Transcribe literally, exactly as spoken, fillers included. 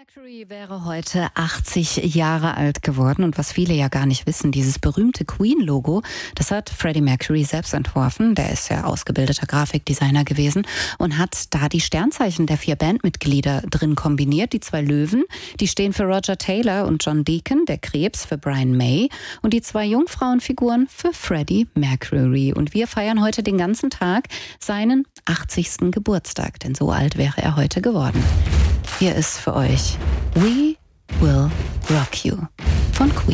Mercury wäre heute achtzig Jahre alt geworden und was viele ja gar nicht wissen, dieses berühmte Queen-Logo, das hat Freddie Mercury selbst entworfen. Der ist ja ausgebildeter Grafikdesigner gewesen und hat da die Sternzeichen der vier Bandmitglieder drin kombiniert. Die zwei Löwen, die stehen für Roger Taylor und John Deacon, der Krebs für Brian May und die zwei Jungfrauenfiguren für Freddie Mercury. Und wir feiern heute den ganzen Tag seinen achtzigsten Geburtstag, denn so alt wäre er heute geworden. Hier ist für euch We Will Rock You von Queen.